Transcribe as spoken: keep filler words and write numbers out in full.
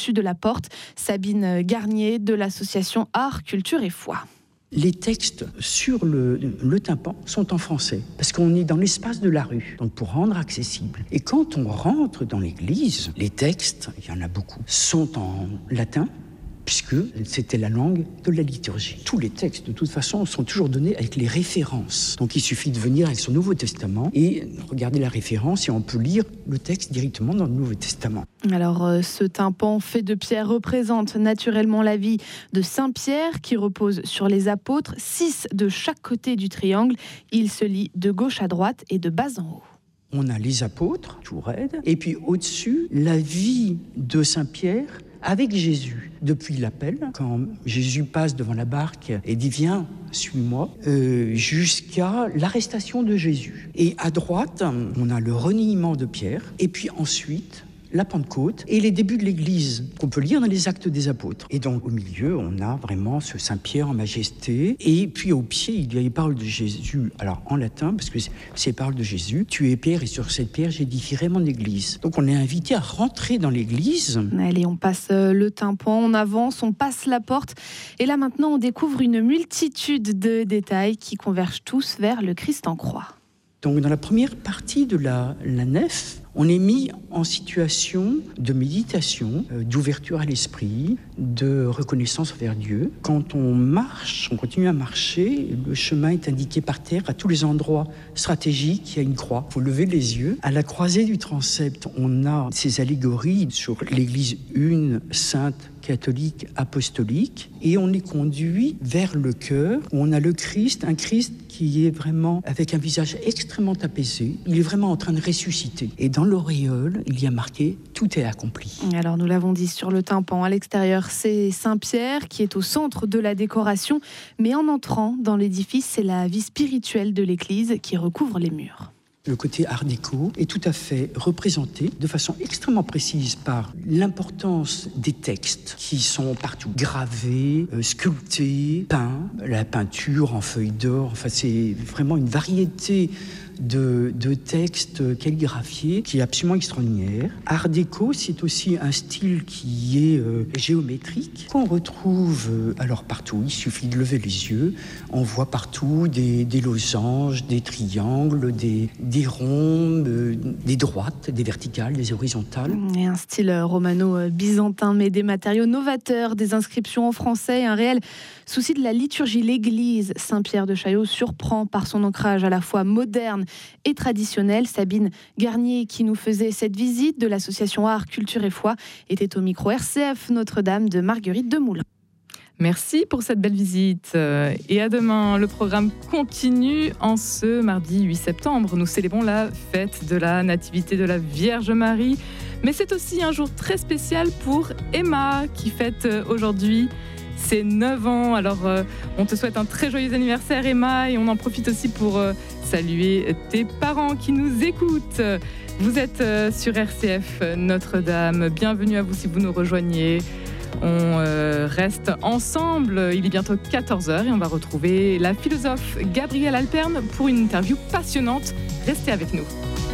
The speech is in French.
au-dessus de la porte. Sabine Garnier de l'association Art, Culture et Foi. Les textes sur le, le tympan sont en français, parce qu'on est dans l'espace de la rue, donc pour rendre accessible. Et quand on rentre dans l'église, les textes, il y en a beaucoup, sont en latin, puisque c'était la langue de la liturgie. Tous les textes, de toute façon, sont toujours donnés avec les références. Donc il suffit de venir avec son Nouveau Testament et regarder la référence et on peut lire le texte directement dans le Nouveau Testament. Alors euh, ce tympan fait de pierre représente naturellement la vie de Saint Pierre qui repose sur les apôtres, six de chaque côté du triangle. Il se lit de gauche à droite et de bas en haut. On a les apôtres, tout raide, et puis au-dessus, la vie de Saint Pierre avec Jésus, depuis l'appel, quand Jésus passe devant la barque et dit « Viens, suis-moi euh, », jusqu'à l'arrestation de Jésus. Et à droite, on a le reniement de Pierre, et puis ensuite la Pentecôte et les débuts de l'Église qu'on peut lire dans les Actes des Apôtres. Et donc au milieu, on a vraiment ce Saint-Pierre en majesté. Et puis au pied, il y a les paroles de Jésus, alors en latin, parce que c'est les paroles de Jésus. « Tu es Pierre et sur cette pierre, j'édifierai mon Église ». Donc on est invité à rentrer dans l'Église. Allez, on passe le tympan, on avance, on passe la porte. Et là maintenant, on découvre une multitude de détails qui convergent tous vers le Christ en croix. Donc dans la première partie de la, la nef, on est mis en situation de méditation, euh, d'ouverture à l'esprit, de reconnaissance envers Dieu. Quand on marche, on continue à marcher, le chemin est indiqué par terre à tous les endroits stratégiques, il y a une croix. Il faut lever les yeux. À la croisée du transept, on a ces allégories sur l'Église une, sainte, catholique, apostolique, et on est conduit vers le cœur, où on a le Christ, un Christ qui est vraiment avec un visage extrêmement apaisé. Il est vraiment en train de ressusciter. Et dans l'auréole, il y a marqué « Tout est accompli ». Alors nous l'avons dit sur le tympan, à l'extérieur, c'est Saint-Pierre qui est au centre de la décoration, mais en entrant dans l'édifice, c'est la vie spirituelle de l'Église qui recouvre les murs. Le côté art déco est tout à fait représenté de façon extrêmement précise par l'importance des textes qui sont partout gravés, euh, sculptés, peints, la peinture en feuilles d'or. Enfin, c'est vraiment une variété de, de textes calligraphiés qui est absolument extraordinaire. Art déco, c'est aussi un style qui est euh, géométrique, qu'on retrouve euh, alors partout. Il suffit de lever les yeux, on voit partout des, des losanges, des triangles, des, des ronds, euh, des droites, des verticales, des horizontales. Et un style romano-byzantin, mais des matériaux novateurs, des inscriptions en français, un réel souci de la liturgie. L'église Saint-Pierre de Chaillot surprend par son ancrage à la fois moderne et traditionnel. Sabine Garnier, qui nous faisait cette visite de l'association Art, Culture et Foi, était au micro R C F Notre-Dame de Marguerite Demoulin. Merci pour cette belle visite. Et à demain, le programme continue en ce mardi huit septembre. Nous célébrons la fête de la Nativité de la Vierge Marie. Mais c'est aussi un jour très spécial pour Emma, qui fête aujourd'hui ses neuf ans. Alors, euh, on te souhaite un très joyeux anniversaire, Emma, et on en profite aussi pour euh, saluer tes parents qui nous écoutent. Vous êtes euh, sur R C F Notre-Dame. Bienvenue à vous si vous nous rejoignez. On euh, reste ensemble. Il est bientôt quatorze heures et on va retrouver la philosophe Gabrielle Alperne pour une interview passionnante. Restez avec nous.